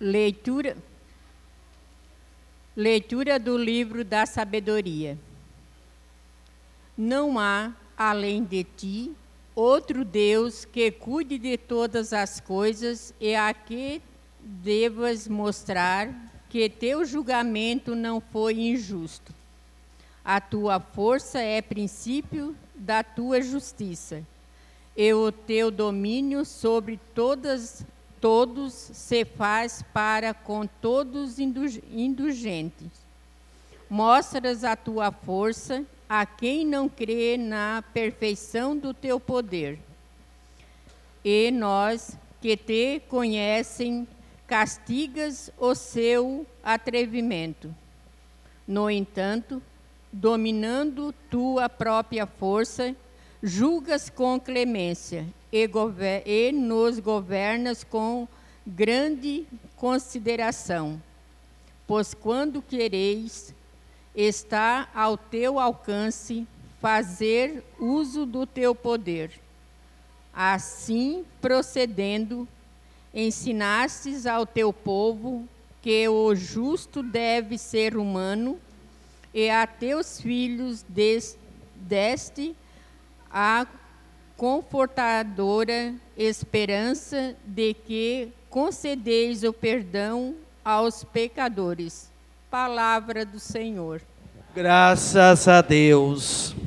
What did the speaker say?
Leitura do livro da sabedoria. Não há, além de ti, outro Deus que cuide de todas as coisas e a que devas mostrar que teu julgamento não foi injusto. A tua força é princípio da tua justiça, e o teu domínio sobre todos se faz para com todos indulgentes. Mostras a tua força a quem não crê na perfeição do teu poder. E nós que te conhecem, castigas o seu atrevimento. No entanto, dominando tua própria força, julgas com clemência e nos governas com grande consideração. Pois quando quereis, está ao teu alcance fazer uso do teu poder. Assim, procedendo, ensinastes ao teu povo que o justo deve ser humano, e a teus filhos deste a confortadora esperança de que concedeis o perdão aos pecadores. Palavra do Senhor. Graças a Deus.